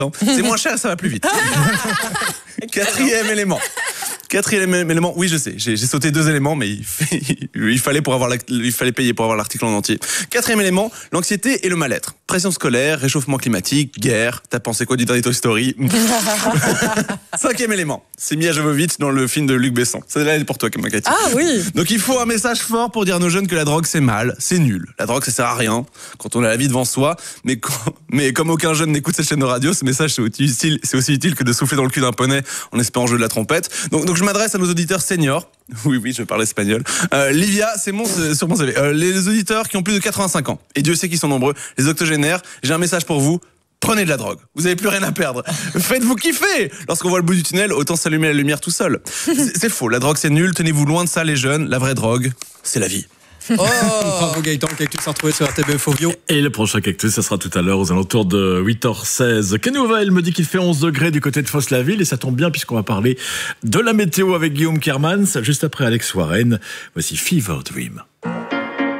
C'est moins cher et ça va plus vite. Quatrième élément. Oui, je sais, j'ai sauté 2 éléments, mais il fallait payer pour avoir l'article en entier. Quatrième élément, l'anxiété et le mal-être. Pression scolaire, réchauffement climatique, guerre. T'as pensé quoi du dernier Toy Story? Cinquième élément, c'est Mia Jovovich dans le film de Luc Besson. C'est là pour toi, Cathy. Ah oui. Donc il faut un message fort pour dire à nos jeunes que la drogue c'est mal, c'est nul. La drogue ça sert à rien quand on a la vie devant soi. Mais comme aucun jeune n'écoute cette chaîne de radio, ce message c'est aussi utile que de souffler dans le cul d'un poney en espérant jouer de la trompette. Donc je m'adresse à nos auditeurs seniors. Oui, je parle espagnol. Livia, c'est sur mon CV. Les auditeurs qui ont plus de 85 ans. Et Dieu sait qu'ils sont nombreux. Les octogénaires, j'ai un message pour vous. Prenez de la drogue. Vous avez plus rien à perdre. Faites-vous kiffer. Lorsqu'on voit le bout du tunnel, autant s'allumer la lumière tout seul. C'est faux. La drogue, c'est nul. Tenez-vous loin de ça, les jeunes. La vraie drogue, c'est la vie. Oh bravo Gaëtan, Cactus a retrouvé sur RTBF Ovio. Et le prochain Cactus, ça sera tout à l'heure aux alentours de 8h16. Kenny Ovel me dit qu'il fait 11 degrés du côté de Fosse-la-Ville et ça tombe bien puisqu'on va parler de la météo avec Guillaume Kermans juste après Alex Warren. Voici Fever Dream.